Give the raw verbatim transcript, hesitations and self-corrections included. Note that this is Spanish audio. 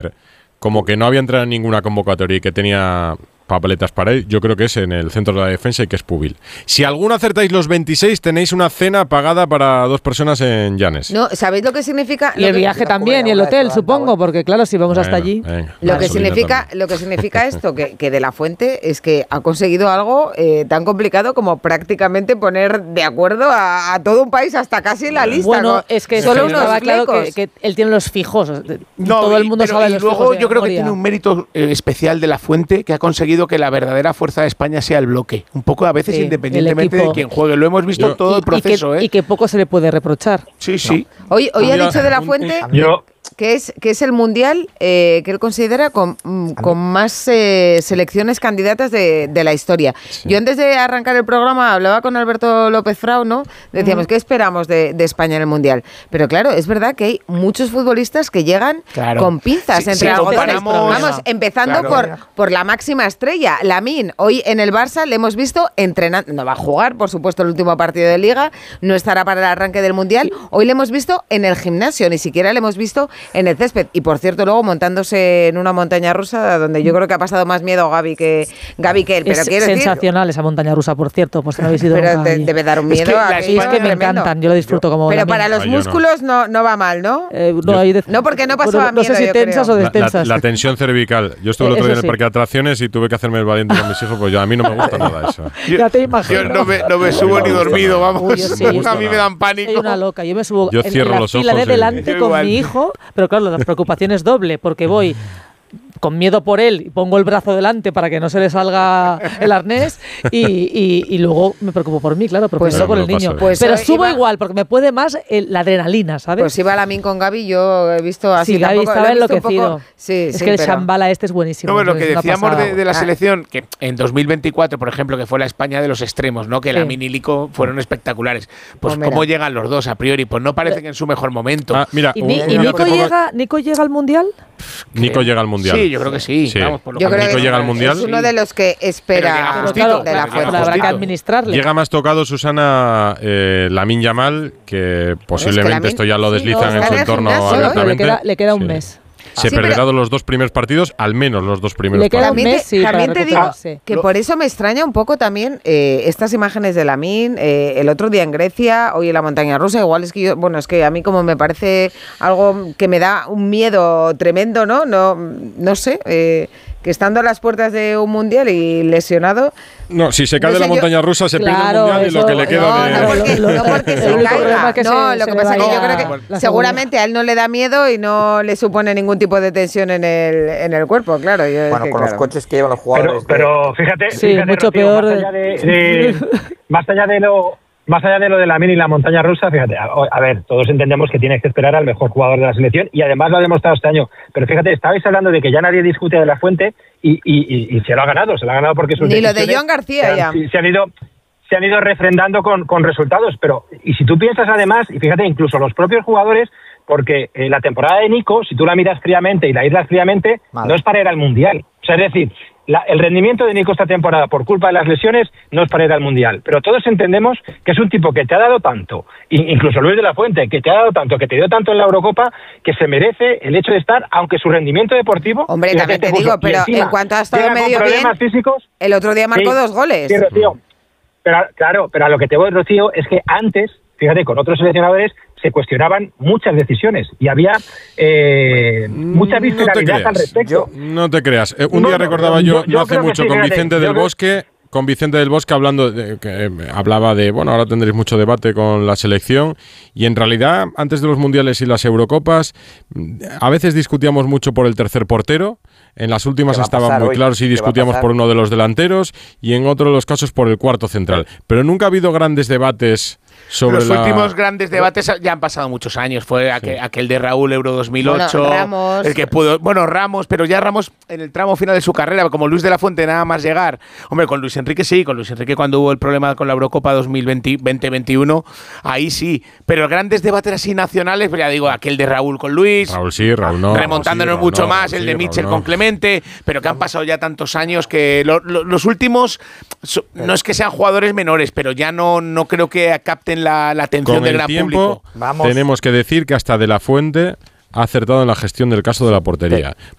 como que no había entrado en ninguna convocatoria y que tenía papeletas para él, yo creo que es en el centro de la defensa y que es Pubil. Si alguno acertáis los veintiséis, tenéis una cena pagada para dos personas en Llanes. No, ¿sabéis lo que significa? Y el viaje también, y el hotel, supongo, porque claro, si vamos hasta allí. Venga, Lo que, gasolina significa, también. lo que significa esto, que, que De la Fuente es que ha conseguido algo eh, tan complicado como prácticamente poner de acuerdo a, a todo un país, hasta casi la lista. Bueno, ¿no? es que solo sí, unos estaba claro que, flecos. que él tiene los fijos. No, todo el mundo pero, sabe y los luego fijos de yo creo que memoria. tiene un mérito eh, especial De la Fuente, que ha conseguido que la verdadera fuerza de España sea el bloque. Un poco a veces Sí, independientemente el de equipo. quién juegue. Lo hemos visto Yo- todo y- el proceso, y que, ¿eh? y que poco se le puede reprochar. Sí, sí. Hoy, hoy ha Mira, dicho De la un- Fuente un- Yo, que es, que es el mundial eh, que él considera con, mm, con más eh, selecciones candidatas de, de la historia. Sí. Yo antes de arrancar el programa hablaba con Alberto López Frau, ¿no? Decíamos, ¿qué esperamos de, de España en el mundial? Pero claro, es verdad que hay muchos futbolistas que llegan Claro. con pinzas Sí, entre sí, algodones. comparamos- Vamos, empezando Claro. por, por la máxima estrella, Lamine. Hoy en el Barça le hemos visto entrenando, no va a jugar, por supuesto, el último partido de Liga, no estará para el arranque del mundial. Hoy le hemos visto en el gimnasio, ni siquiera le hemos visto en el césped. Y por cierto, luego montándose en una montaña rusa, donde yo creo que ha pasado más miedo Gaby que, Gaby que él. Pero Es quiero decir, sensacional esa montaña rusa, por cierto, pues que no habéis ido pero nunca te- allí. debe dar un Es miedo. que a la Sí, es que me tremendo. encantan, yo lo disfruto como Pero Lamine. para los Ah, yo no. músculos no, no va mal, ¿no? Eh, no, hay de- No, porque no pasaba bueno, no sé miedo, si yo tensas creo. o La, la- destensas. la tensión cervical. Yo estuve el Eh, otro día en eso el sí. parque de atracciones y tuve que hacerme el valiente con mis hijos, pues yo, a mí no me gusta nada eso. Ya te imagino. Yo no me, no me subo ni dormido, vamos. Uy, yo sí, yo a mí me dan pánico. Soy una loca, yo me subo Yo en, cierro en la los fila ojos de y- delante Yo con igual. mi hijo, pero claro, la preocupación es doble, porque voy con miedo por él y pongo el brazo delante para que no se le salga el arnés y, y, y luego me preocupo por mí, claro, Pues preocupado por el lo niño. paso, Pues pero hoy subo iba- igual, porque me puede más el- la adrenalina, ¿sabes? Pues iba Lamine con Gaby, yo he visto así. Sí, Gaby tampoco- estaba lo he visto un enloquecido. poco- Sí, es sí, que el pero- Shambhala este es buenísimo. No, pero lo es que una decíamos pasada. de, de la Ah. selección, que en dos mil veinticuatro, por ejemplo, que fue la España de los extremos, ¿no? Que Sí. Lamine y Lico fueron espectaculares. Pues Pues mira. cómo llegan los dos a priori, pues no parecen en su mejor momento. Ah, mira, ¿Y, un- Ni- un- y hace Nico, poco- llega, Nico llega al Mundial? Nico llega al Mundial. Sí, yo creo que sí. Sí. Vamos, por lo Yo que creo Nico que llega al Mundial. es uno de los que Pero espera llega Pero justito, claro, de la llega fuerza. habrá que justito. administrarle. Llega más tocado, Susana, eh, Lamine Yamal, que posiblemente Lamine- esto ya lo sí, deslizan no, en está su en el entorno gimnasio, ¿eh? Pero le abiertamente. queda, le queda un Sí. mes. Se Sí, perderá pero- los dos primeros partidos, al menos los dos primeros Le queda partidos. un También mes, te, sí, para también te digo recuperarse. que Lo- por eso me extraña un poco también eh, estas imágenes de Lamine, eh, el otro día en Grecia, hoy en la montaña rusa, igual es que yo, bueno, es que a mí como me parece algo que me da un miedo tremendo, ¿no? No, no sé, eh, que estando a las puertas de un mundial y lesionado. No, si se cae No de la sé, yo- montaña rusa, se pierde el Claro, mundial y lo eso- que le queda No, de. no porque, Lo- no porque el se único problema caiga. es que no, se- lo se que le pasa es que yo vaya creo que la seguramente a él no le da miedo y no le supone ningún tipo de tensión en el, en el cuerpo, claro. Yo, es Bueno, que, con claro. los coches que llevan los pero, jugadores. de- pero fíjate, Sí, fíjate, mucho Rocío, peor Más de- allá de, de- más allá de lo. Más allá de lo de Lamine y la montaña rusa, fíjate, a, a ver, todos entendemos que tienes que esperar al mejor jugador de la selección y además lo ha demostrado este año. Pero fíjate, estabais hablando de que ya nadie discute de la Fuente y, y, y, y se lo ha ganado, se lo ha ganado porque sus Ni lo de decisiones Joan García se han, ya. sí, se han ido se han ido refrendando con, con resultados. Pero y si tú piensas además, y fíjate, incluso los propios jugadores, porque eh, la temporada de Nico, si tú la miras fríamente y la aíslas fríamente, Vale. no es para ir al Mundial. O sea, es decir, la- el rendimiento de Nico esta temporada por culpa de las lesiones no es para ir al Mundial. Pero todos entendemos que es un tipo que te ha dado tanto, i- incluso Luis de la Fuente, que te ha dado tanto, que te dio tanto en la Eurocopa, que se merece el hecho de estar, aunque su rendimiento deportivo... Hombre, fíjate, también te puso- digo, y pero encima en cuanto ha estado llega con medio problemas bien, físicos... el otro día marcó Sí, dos goles. Sí, Rocío. Pero, claro, pero a lo que te voy, Rocío, es que antes, fíjate, con otros seleccionadores se cuestionaban muchas decisiones y había eh, mucha No te visceralidad al creas. respecto. No te creas. Eh, un No, día no, recordaba yo, yo- yo no hace creo que mucho, sí, con fíjate, Vicente yo del creo- Bosque, con Vicente del Bosque hablando, de, que eh, hablaba de, bueno, ahora tendréis mucho debate con la selección y en realidad, antes de los mundiales y las Eurocopas, mm, a veces discutíamos mucho por el tercer portero. En las últimas ¿Qué va a estaba pasar muy hoy? claro si ¿Qué va a discutíamos pasar? por uno de los delanteros y en otro de los casos por el cuarto central. Pero nunca ha habido grandes debates sobre Los la... últimos grandes debates ya han pasado muchos años. Fue aquel, aquel de Raúl Euro dos mil ocho. Bueno, Ramos. El que pudo. Bueno, Ramos, pero ya Ramos en el tramo final de su carrera, como Luis de la Fuente, nada más llegar. Hombre, con Luis Enrique sí, con Luis Enrique cuando hubo el problema con la Eurocopa dos mil veinte veintiuno, ahí sí. Pero grandes debates así nacionales, pues ya digo, aquel de Raúl con Luis. Raúl sí, Raúl no. remontándonos Raúl sí, mucho Raúl no, más, Raúl el de sí, Mitchell Raúl con no. Clemente, pero que han pasado ya tantos años que lo- lo- los últimos, so- no es que sean jugadores menores, pero ya no, no creo que capten la, la atención Con del el gran tiempo, público. Vamos. tenemos que decir que hasta De la Fuente ha acertado en la gestión del caso de la portería.